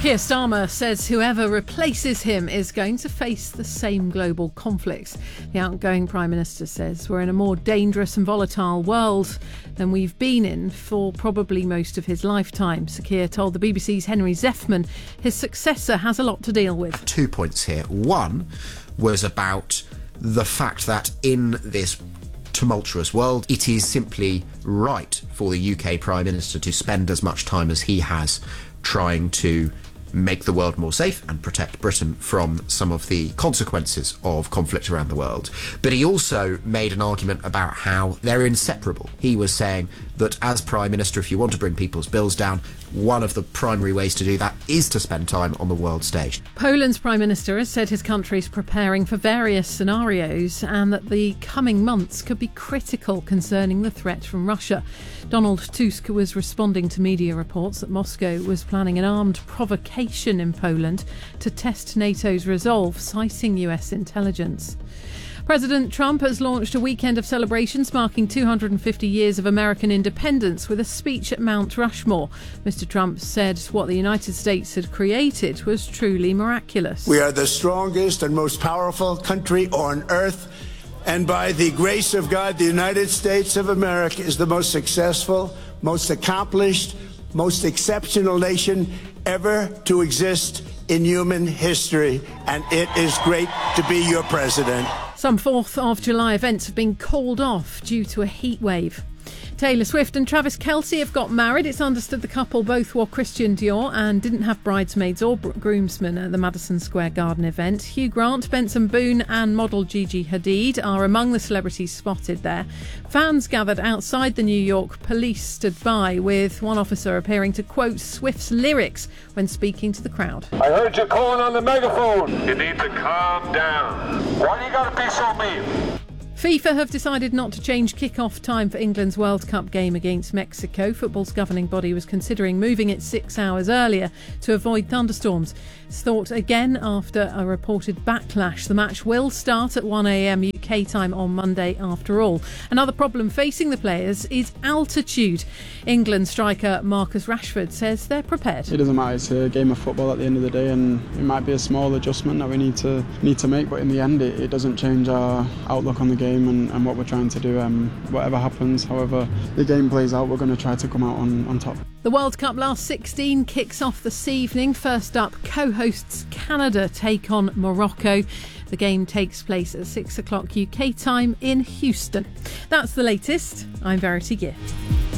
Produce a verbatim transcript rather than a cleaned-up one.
Keir Starmer says whoever replaces him is going to face the same global conflicts. The outgoing Prime Minister says we're in a more dangerous and volatile world than we've been in for probably most of his lifetime. Sir Keir told the B B C's Henry Zeffman his successor has a lot to deal with. Two points here. One was about the fact that in this tumultuous world, it is simply right for the U K Prime Minister to spend as much time as he has trying to make the world more safe and protect Britain from some of the consequences of conflict around the world. But he also made an argument about how they're inseparable. He was saying that as Prime Minister, if you want to bring people's bills down, one of the primary ways to do that is to spend time on the world stage. Poland's Prime Minister has said his country is preparing for various scenarios and that the coming months could be critical concerning the threat from Russia. Donald Tusk was responding to media reports that Moscow was planning an armed provocation in Poland to test NATO's resolve, citing U S intelligence. President Trump has launched a weekend of celebrations marking two hundred fifty years of American independence with a speech at Mount Rushmore. Mister Trump said what the United States had created was truly miraculous. We are the strongest and most powerful country on earth, and by the grace of God, the United States of America is the most successful, most accomplished, most exceptional nation ever to exist in human history, and it is great to be your president. Some fourth of July events have been called off due to a heat wave. Taylor Swift and Travis Kelce have got married. It's understood the couple both wore Christian Dior and didn't have bridesmaids or groomsmen at the Madison Square Garden event. Hugh Grant, Benson Boone and model Gigi Hadid are among the celebrities spotted there. Fans gathered outside the New York Police stood by, with one officer appearing to quote Swift's lyrics when speaking to the crowd. I heard you calling on the megaphone. You need to calm down. Why do you gotta be so mean? FIFA have decided not to change kick-off time for England's World Cup game against Mexico. Football's governing body was considering moving it six hours earlier to avoid thunderstorms. It's thought again after a reported backlash. The match will start at one a.m. U K time on Monday after all. Another problem facing the players is altitude. England striker Marcus Rashford says they're prepared. It doesn't matter, it's a game of football at the end of the day, and it might be a small adjustment that we need to need to make, but in the end it, it doesn't change our outlook on the game and, and what we're trying to do. Um, whatever happens, however the game plays out, we're going to try to come out on, on top. The World Cup last sixteen kicks off this evening. First up, co-hosts Canada take on Morocco. The game takes place at six o'clock U K time in Houston. That's the latest. I'm Verity Gift.